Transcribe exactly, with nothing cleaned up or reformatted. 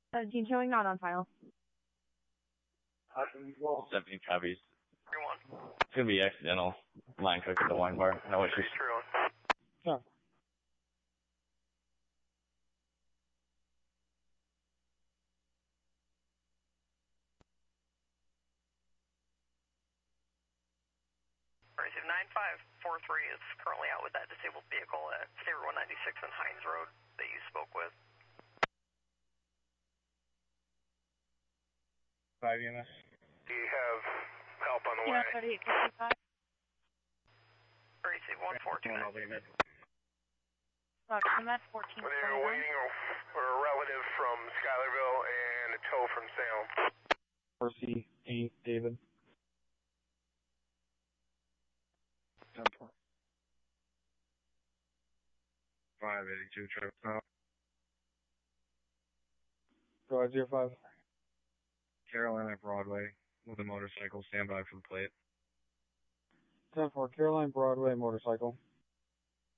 seventeen showing not on file. seventeen copies. It's gonna be accidental. Line cook at the wine bar. No issues. Yeah. nine five four three is currently out with that disabled vehicle at State Route one ninety-six and Hines Road that you spoke with. five E M S. Do you have help on the Yeah, way? thirty-eight fifty-five. Emergency one four two nine. I'm at fourteen They're twenty-nine. waiting for a relative from Schuylerville and a tow from Salem. four C eight, David. five eighty-two trip now. Go ahead, zero five. Carolina Broadway with a motorcycle. Stand by for the plate. ten four, Caroline Broadway motorcycle.